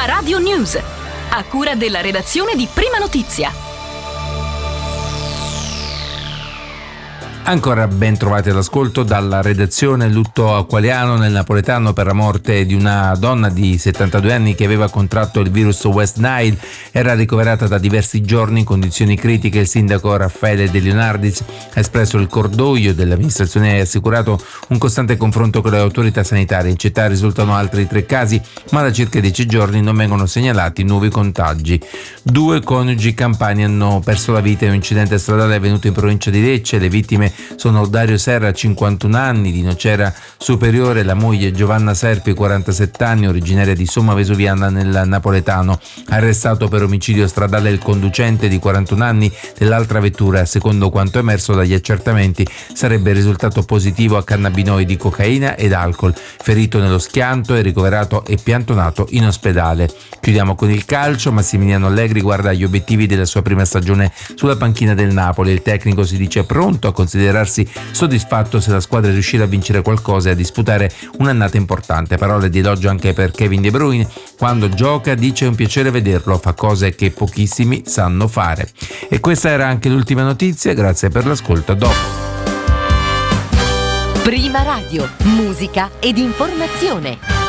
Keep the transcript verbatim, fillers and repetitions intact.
Prima Radio News, a cura della redazione di Prima Notizia. Ancora ben trovati all'ascolto dalla redazione. Lutto a Qualiano nel napoletano per la morte di una donna di settantadue anni che aveva contratto il virus West Nile. Era ricoverata da diversi giorni in condizioni critiche. Il sindaco Raffaele De Leonardis ha espresso il cordoglio dell'amministrazione e ha assicurato un costante confronto con le autorità sanitarie. In città risultano altri tre casi, ma da circa dieci giorni non vengono segnalati nuovi contagi. Due coniugi campani hanno perso la vita in un incidente stradale avvenuto in provincia di Lecce. Le vittime sono Dario Serra, cinquantuno anni, di Nocera Superiore, la moglie Giovanna Serpi, quarantasette anni, originaria di Somma Vesuviana nel napoletano. Arrestato per omicidio stradale il conducente di quarantuno anni dell'altra vettura. Secondo quanto emerso dagli accertamenti, sarebbe risultato positivo a cannabinoidi, cocaina ed alcol. Ferito nello schianto e ricoverato e piantonato in ospedale. Chiudiamo con il calcio. Massimiliano Allegri guarda agli obiettivi della sua prima stagione sulla panchina del Napoli. Il tecnico si dice pronto a considerarsi soddisfatto se la squadra riuscirà a vincere qualcosa e a disputare un'annata importante. Parole di elogio anche per Kevin De Bruyne. Quando gioca dice è un piacere vederlo, fa cose che pochissimi sanno fare. E questa era anche l'ultima notizia. Grazie per l'ascolto, a dopo. Prima Radio, musica ed informazione.